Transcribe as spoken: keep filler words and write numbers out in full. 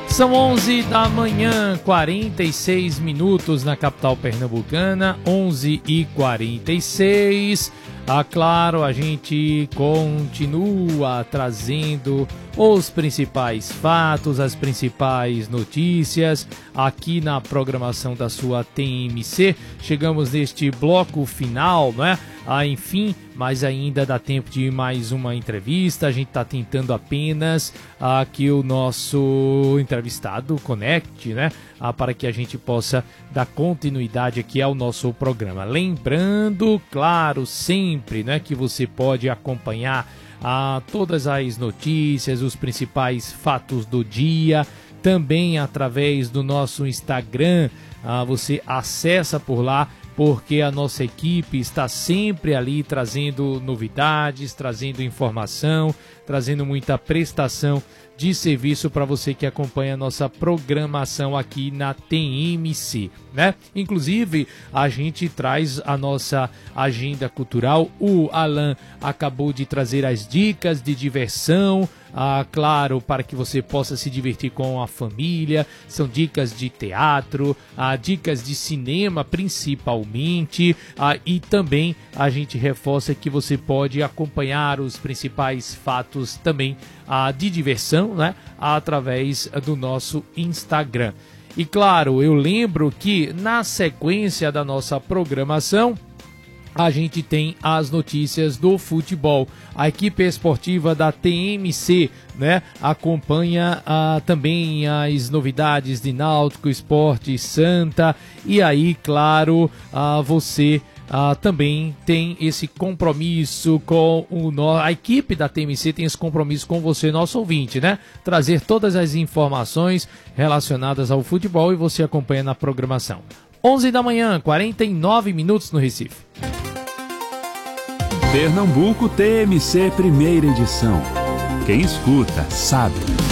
São onze da manhã, quarenta e seis minutos na capital pernambucana, onze e quarenta e seis. Ah, claro, a gente continua trazendo os principais fatos, as principais notícias aqui na programação da sua T M C. Chegamos neste bloco final, não é? Ah, enfim, mas ainda dá tempo de mais uma entrevista. A gente está tentando apenas ah, que o nosso entrevistado conecte, né? Ah, para que a gente possa dar continuidade aqui ao nosso programa. Lembrando, claro, sempre, né, que você pode acompanhar ah, todas as notícias, os principais fatos do dia, também através do nosso Instagram. Ah, você acessa por lá, porque a nossa equipe está sempre ali trazendo novidades, trazendo informação, trazendo muita prestação de serviço para você que acompanha a nossa programação aqui na T M C, né? Inclusive, a gente traz a nossa agenda cultural. O Alan acabou de trazer as dicas de diversão, ah, claro, para que você possa se divertir com a família. São dicas de teatro, ah, dicas de cinema principalmente, ah, e também a gente reforça que você pode acompanhar os principais fatos também ah, de diversão, né, através do nosso Instagram. E claro, eu lembro que na sequência da nossa programação a gente tem as notícias do futebol. A equipe esportiva da T M C, né, acompanha ah, também as novidades de Náutico, Sport, Santa. E aí, claro, ah, você ah, também tem esse compromisso com o no... a equipe da T M C tem esse compromisso com você, nosso ouvinte, né? Trazer todas as informações relacionadas ao futebol e você acompanha na programação. onze da manhã, quarenta e nove minutos no Recife. Pernambuco T M C, primeira edição. Quem escuta, sabe.